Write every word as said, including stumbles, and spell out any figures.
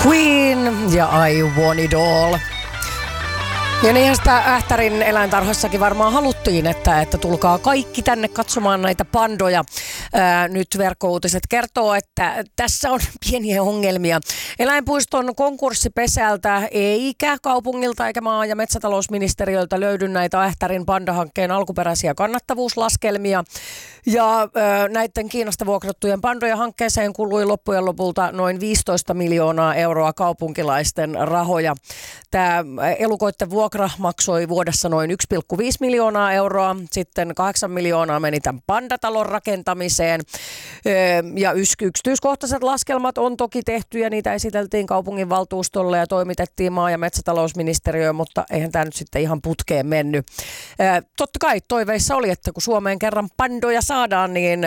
Queen ja I Want It All. Ja niinhän sitä Ähtärin eläintarhassakin varmaan haluttiin, että, että tulkaa kaikki tänne katsomaan näitä pandoja. Ää, nyt Verkkouutiset kertoo, että tässä on pieniä ongelmia. Eläinpuiston konkurssipesältä eikä kaupungilta eikä maa- ja metsätalousministeriöltä löydy näitä Ähtärin pandahankkeen alkuperäisiä kannattavuuslaskelmia. Ja ää, näiden Kiinasta vuokrattujen pandojen hankkeeseen kului loppujen lopulta noin viisitoista miljoonaa euroa kaupunkilaisten rahoja. Tämä elukoitten vuokra maksoi vuodessa noin yksi pilkku viisi miljoonaa euroa. Sitten kahdeksan miljoonaa meni tämän pandatalon rakentamiseen. Ja yksityiskohtaiset laskelmat on toki tehty ja niitä esiteltiin kaupunginvaltuustolle ja toimitettiin maa- ja metsätalousministeriöön, mutta eihän tämä nyt sitten ihan putkeen mennyt. Totta kai toiveissa oli, että kun Suomeen kerran pandoja saadaan, niin